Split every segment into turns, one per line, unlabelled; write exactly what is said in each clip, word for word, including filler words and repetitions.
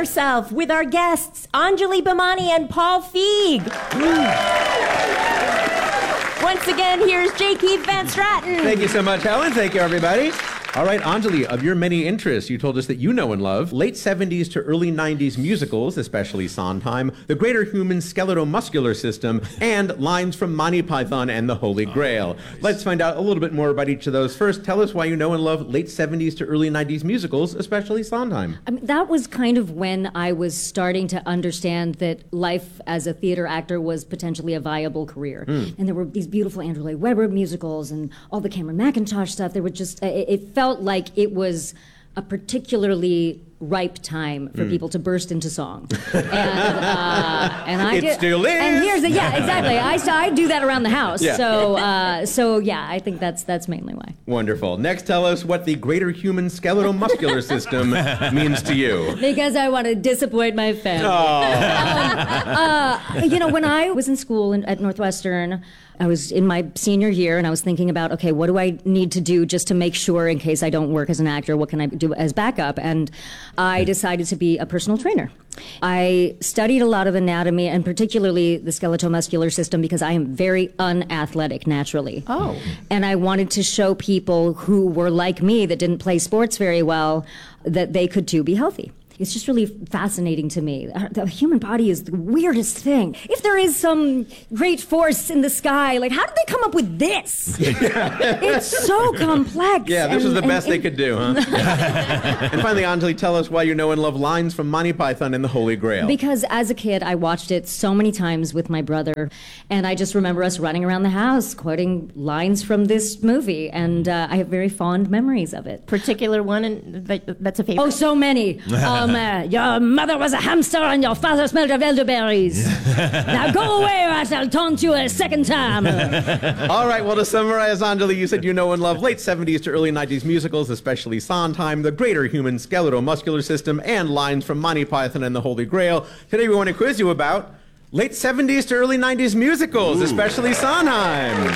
Yourself with our guests, Anjali Bhimani and Paul Feig. Once again, here's J. Keith Van Straten.
Thank you so much, Helen. Thank you, everybody. All right, Anjali, of your many interests, you told us that you know and love late seventies to early nineties musicals, especially Sondheim, the greater human skeletal-muscular system, and lines from Monty Python and the Holy Grail. Let's find out a little bit more about each of those. First, tell us why you know and love late seventies to early nineties musicals, especially Sondheim.
I mean, that was kind of when I was starting to understand that life as a theater actor was potentially a viable career. Mm. And there were these beautiful Andrew Lloyd Webber musicals and all the Cameron Mackintosh stuff. There were just, it, it felt felt like it was a particularly ripe time for mm. people to burst into song. And, uh, and I
it
did,
still is.
And here's the, yeah, exactly. I, I do that around the house.
Yeah.
So, uh, so yeah, I think that's that's mainly why.
Wonderful. Next, tell us what the greater human skeletal muscular system means to you.
Because I want to disappoint my family.
Oh.
um, uh, you know, when I was in school in, at Northwestern, I was in my senior year, and I was thinking about, okay, what do I need to do just to make sure in case I don't work as an actor, what can I do as backup? And I decided to be a personal trainer. I studied a lot of anatomy, and particularly the skeletal-muscular system, because I am very unathletic naturally.
Oh.
And I wanted to show people who were like me, that didn't play sports very well, that they could too be healthy. It's just really fascinating to me. The human body is the weirdest thing. If there is some great force in the sky, like, how did they come up with this? It's so complex.
Yeah, this
and,
was the
and,
best
and,
they could do, huh? And finally, Anjali, tell us why you know and love lines from Monty Python and the Holy Grail.
Because as a kid, I watched it so many times with my brother, and I just remember us running around the house quoting lines from this movie, and uh, I have very fond memories of it.
Particular one and that's a favorite?
Oh, so many. Um, uh, your mother was a hamster and your father smelled of elderberries. Now go away or I shall taunt you a second time.
All right, well, to summarize, Anjali, you said you know and love late seventies to early nineties musicals, especially Sondheim, the greater human skeletal muscular system, and lines from Monty Python and the Holy Grail. Today we want to quiz you about late seventies to early nineties musicals, Ooh. especially Sondheim.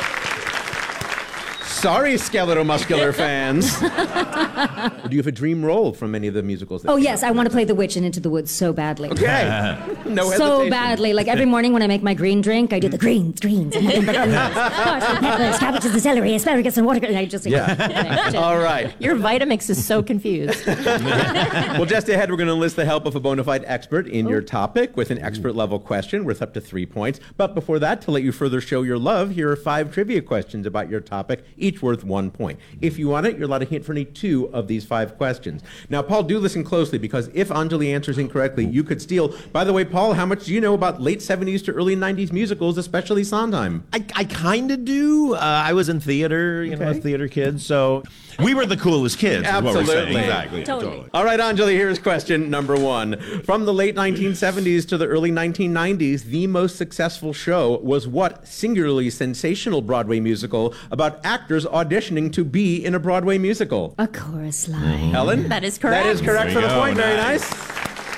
Sorry, skeletal muscular fans. Do you have a dream role from any of the musicals? That
oh, yes. I want to play the witch in Into the Woods so badly.
Okay. No hesitation.
So badly. Like every morning when I make my green drink, I do the greens, greens, and nothing but greens. Parsley, peppers, cabbages, and celery, asparagus, and water. I just
yeah. All right.
Your Vitamix is so confused.
Well, just ahead, we're going to enlist the help of a bona fide expert in oh. your topic with an expert level question worth up to three points. But before that, to let you further show your love, here are five trivia questions about your topic, each worth one point. If you want it, you're allowed to hint for any two of these five questions. Now, Paul, do listen closely, because if Anjali answers incorrectly, you could steal. By the way, Paul, how much do you know about late seventies to early nineties musicals, especially Sondheim?
I, I kind of do. Uh, I was in theater, you okay. know, a theater kid, so we were the coolest kids.
Absolutely.
Is what we're saying. Exactly.
Totally.
totally.
All right, Anjali, here's question number one. From the late nineteen seventies to the early nineteen nineties, the most successful show was what singularly sensational Broadway musical about actors auditioning to be in a Broadway musical?
A chorus line.
Helen?
That is correct.
That is correct for the
go.
point. Very
Nice.
nice.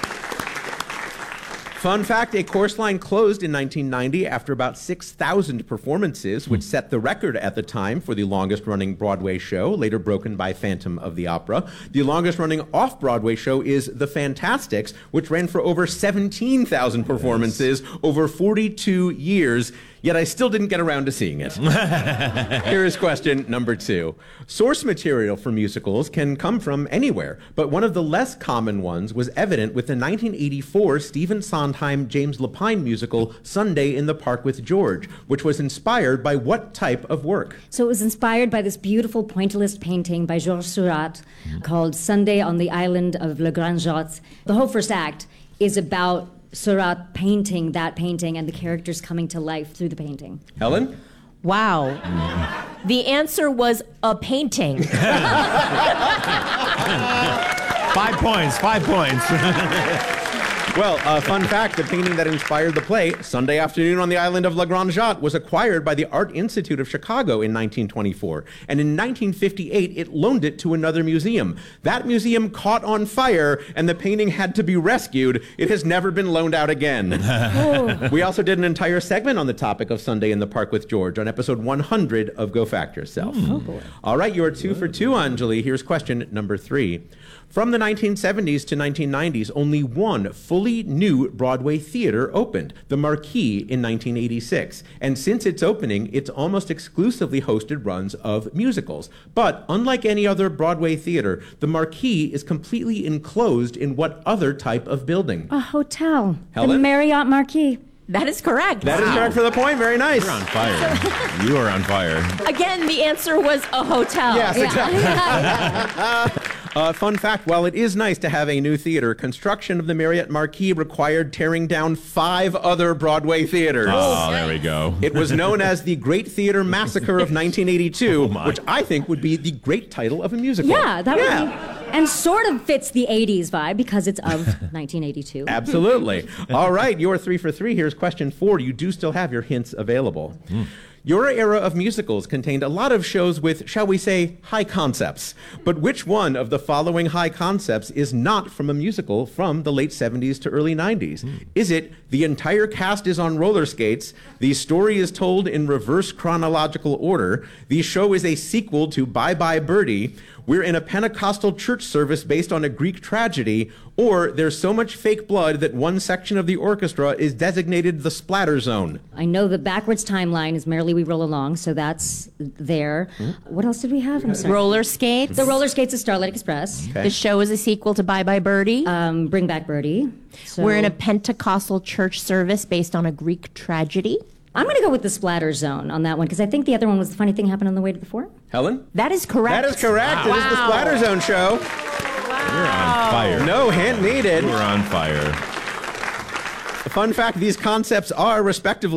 Fun fact, A Chorus Line closed in nineteen ninety after about six thousand performances, which set the record at the time for the longest-running Broadway show, later broken by Phantom of the Opera. The longest-running off-Broadway show is The Fantastics, which ran for over seventeen thousand performances yes. over forty-two years. Yet I still didn't get around to seeing it. Here is question number two. Source material for musicals can come from anywhere, but one of the less common ones was evident with the nineteen eighty-four Stephen Sondheim James Lapine musical Sunday in the Park with George, which was inspired by what type of work?
So it was inspired by this beautiful pointillist painting by Georges Seurat called Sunday on the Island of Le Grand Jatte. The whole first act is about Seurat painting that painting and the characters coming to life through the painting.
Helen?
Wow. The answer was a painting.
Five points, five points.
Well, uh, fun fact, the painting that inspired the play, Sunday Afternoon on the Island of Le Grand Jatte, was acquired by the Art Institute of Chicago in nineteen twenty-four. And in nineteen fifty-eight, it loaned it to another museum. That museum caught on fire, and the painting had to be rescued. It has never been loaned out again. Oh. We also did an entire segment on the topic of Sunday in the Park with George on episode one hundred of Go Fact Yourself.
Oh, boy.
All right, you are two for two, Anjali. Here's question number three. From the nineteen seventies to nineteen nineties, only one fully new Broadway theater opened, the Marquis, in nineteen eighty-six. And since its opening, it's almost exclusively hosted runs of musicals. But unlike any other Broadway theater, the Marquis is completely enclosed in what other type of building?
A hotel. The
Helen?
Marriott Marquis.
That is correct.
That is correct for the point. Very nice.
You're on fire. You are on fire.
Again, the answer was a hotel.
Yes, exactly. Uh, fun fact, while it is nice to have a new theater, construction of the Marriott Marquis required tearing down five other Broadway theaters.
Oh, there we go.
It was known as the Great Theater Massacre of nineteen eighty-two,
Oh, my.
which I think would be the great title of a musical.
Yeah, that
Yeah.
would be, and sort of fits the eighties vibe because it's of nineteen eighty-two.
Absolutely. All right, you're three for three. Here's question four. You do still have your hints available. Your era of musicals contained a lot of shows with, shall we say, high concepts. But which one of the following high concepts is not from a musical from the late seventies to early nineties? Is it the entire cast is on roller skates, the story is told in reverse chronological order, the show is a sequel to Bye Bye Birdie, we're in a Pentecostal church service based on a Greek tragedy, or there's so much fake blood that one section of the orchestra is designated the splatter zone?
I know the backwards timeline is Merrily We Roll Along, so that's there. What else did we have? I'm sorry.
Roller skates.
The roller skates is Starlight Express.
Okay.
The show is a sequel to Bye Bye Birdie.
Um, Bring Back Birdie. So
We're in a Pentecostal church service based on a Greek tragedy.
I'm going to go with the splatter zone on that one because I think the other one was the funny thing happened on the way to the fort.
Helen?
That is correct.
That is correct. It is the
Wow.
Splatter Zone show.
You're on fire.
No hint needed.
You're on fire.
Fun fact, these concepts are respectively